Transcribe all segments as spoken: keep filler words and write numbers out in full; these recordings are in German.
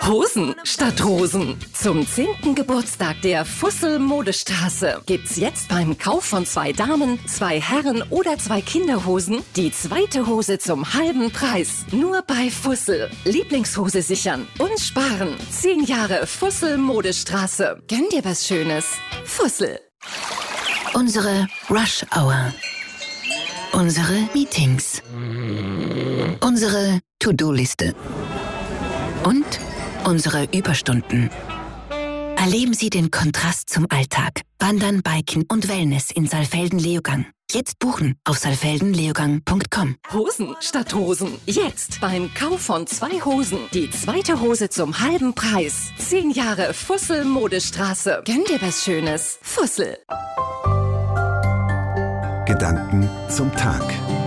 Hosen statt Rosen. Zum zehnten Geburtstag der Fussel Modestraße gibt's jetzt beim Kauf von zwei Damen, zwei Herren oder zwei Kinderhosen die zweite Hose zum halben Preis. Nur bei Fussel. Lieblingshose sichern und sparen. Zehn Jahre Fussel Modestraße. Gönn dir was Schönes. Fussel. Unsere Rush Hour. Unsere Meetings. Unsere To-Do-Liste. Und unsere Überstunden. Erleben Sie den Kontrast zum Alltag. Wandern, Biken und Wellness in Saalfelden-Leogang. Jetzt buchen auf saalfelden leogang punkt com. Hosen statt Rosen. Jetzt beim Kauf von zwei Hosen die zweite Hose zum halben Preis. Zehn Jahre Fussel Modestraße. Gönn dir was Schönes. Fussel. Gedanken zum Tag.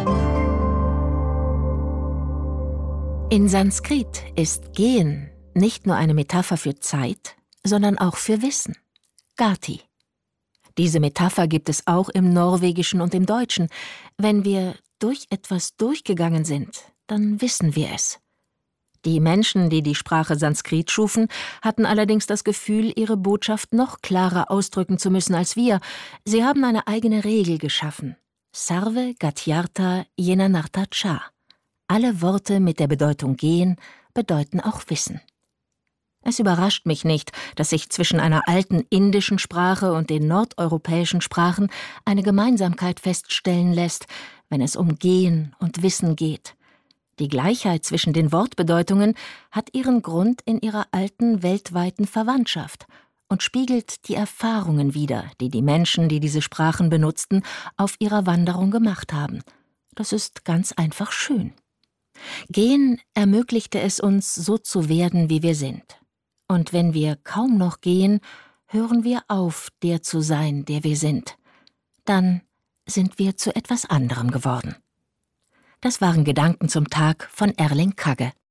In Sanskrit ist Gehen nicht nur eine Metapher für Zeit, sondern auch für Wissen. Gati. Diese Metapher gibt es auch im Norwegischen und im Deutschen. Wenn wir durch etwas durchgegangen sind, dann wissen wir es. Die Menschen, die die Sprache Sanskrit schufen, hatten allerdings das Gefühl, ihre Botschaft noch klarer ausdrücken zu müssen als wir. Sie haben eine eigene Regel geschaffen. Sarve Gatyartha Yenanartha Cha. Alle Worte mit der Bedeutung gehen bedeuten auch Wissen. Es überrascht mich nicht, dass sich zwischen einer alten indischen Sprache und den nordeuropäischen Sprachen eine Gemeinsamkeit feststellen lässt, wenn es um Gehen und Wissen geht. Die Gleichheit zwischen den Wortbedeutungen hat ihren Grund in ihrer alten weltweiten Verwandtschaft und spiegelt die Erfahrungen wider, die die Menschen, die diese Sprachen benutzten, auf ihrer Wanderung gemacht haben. Das ist ganz einfach schön. Gehen ermöglichte es uns, so zu werden, wie wir sind. Und wenn wir kaum noch gehen, hören wir auf, der zu sein, der wir sind. Dann sind wir zu etwas anderem geworden. Das waren Gedanken zum Tag von Erling Kagge.